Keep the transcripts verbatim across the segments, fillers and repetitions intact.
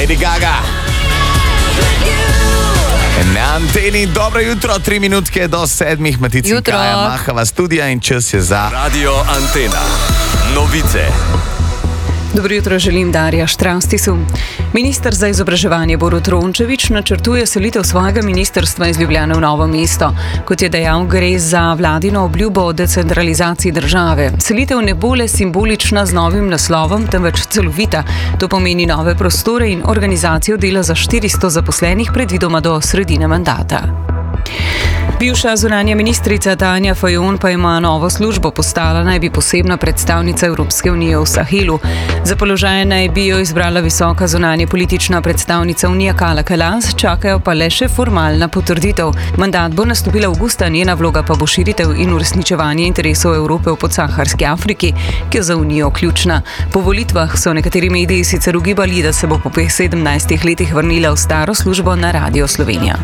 Lady Gaga. Na anteni, dobro jutro, tri minutke do sedmih, Matica Kaja, Mahava studija in čas je za Radio Antena. Novice. Dobro jutro, želim Darja Štravstisu. Minister za izobraževanje Borut Rončević načrtuje selitev svojega ministrstva iz Ljubljane v Novo mesto. Kot je dejal, gre za vladino obljubo o decentralizaciji države. Selitev ne bo le simbolična z novim naslovom, temveč celovita. To pomeni nove prostore in organizacijo dela za štiristo zaposlenih predvidoma do sredine mandata. Bivša zunanja ministrica Tanja Fajon pa ima novo službo, postala naj bi posebna predstavnica Evropske unije v Sahelu. Za položaj naj bi jo izbrala visoka zunanja politična predstavnica Unije Kala Kalas, čakajo pa le še formalna potrditev. Mandat bo nastopila avgusta, njena vloga pa bo širitev in uresničevanje interesov Evrope v podsaharski Afriki, ki je za Unijo ključna. Po volitvah so nekateri mediji sicer ugibali, da se bo po sedemnajstih letih vrnila v staro službo na Radio Slovenija.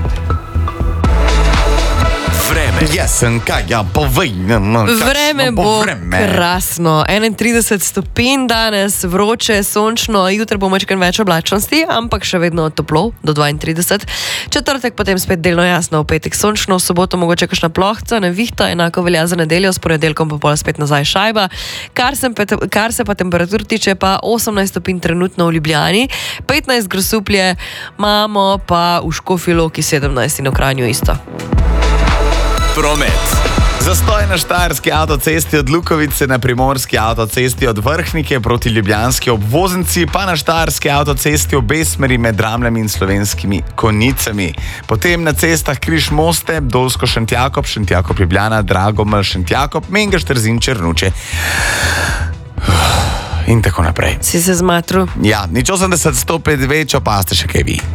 Jaz sem kaj, ja, povej. Vreme bo krasno. enaintrideset stopinj danes, vroče, sončno, jutri bo malo več oblačnosti, ampak še vedno toplo, do dvaintrideset. Četrtek potem spet delno jasno, v petek sončno, v soboto mogoče kakšna plohca, nevihta, enako velja za nedeljo, s ponedeljkom pa pol spet nazaj šajba. Kar se, kar se pa temperatur tiče, pa osemnajst stopinj trenutno v Ljubljani, petnajst Grosuplje, imamo pa v Škofji Loki sedemnajst in v Kranju isto. Promet. Zastoj na štajerski avtocesti od Lukovice na primorski avtocesti od Vrhnike proti ljubljanski obvoznici, pa na štajerski avtocesti obe smeri med Dramljami in Slovenskimi Konjicami. Potem na cestah Križ Moste, Dolsko Šentjakob, Šentjakob Ljubljana, Dragomelj Šentjakob, Mengeš Trzin Črnuče. In tako naprej. Si se zmatru? Ja, nič osemdeset sto pet več, opaste še kaj vi.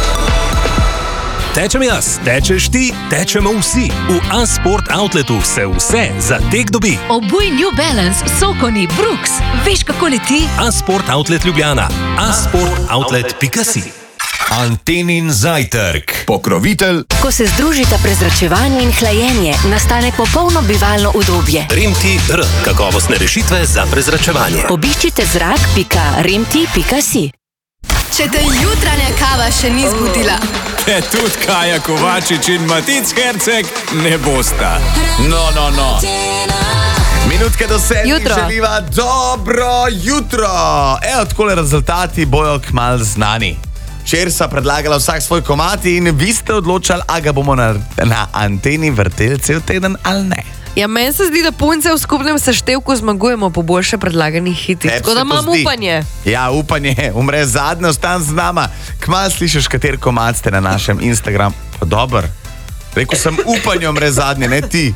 Tečem jaz, tečeš ti, tečemo vsi. V A-Sport Outletu se vse za tek dobi. Obuj New Balance, Sokoni, Brooks. Veš, kako leti? A-Sport Outlet Ljubljana. a sport outlet pika si. Antenin zajtrk. Pokrovitelj. Ko se združita prezračevanje in hlajenje, nastane popolno bivalno udobje. Rimti R. Kakovostne rešitve za prezračevanje. Obiščite zrak pika rimti pika si. Če te jutranja kava še ni zbudila, Te tudi Kaja Kovačič in Matic Herceg ne bosta. No, no, no. Minutke do sedmih Jutro. želiva dobro jutro. Evo, takole rezultati bojo kmalu znani. Včeraj sta predlagala vsak svoj komad in vi ste odločali, a ga bomo na, na anteni vrteli cel teden ali ne. Ja, meni se zdi, da punce v skupnem seštevku zmagujemo po boljše predlaganih hitih. Tebi Tako da se to imam zdi? upanje. Ja, upanje, umre zadnje, ostan z nama. Kmalu slišiš, kater komad ste na našem Instagram. Dobar. Rekel sem upanje, umre zadnje, ne ti.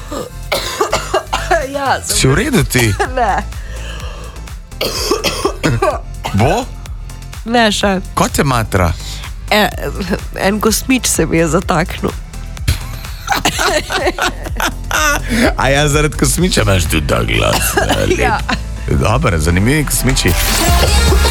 Ja, Si v redu ti? Ne, Bo? ne še. Ko te matra? E, en kosmič se mi je zataknil. A ja, zaradi kosmiča imaš tudi ta glas. Ja. Dobar, zanimivi kosmiči.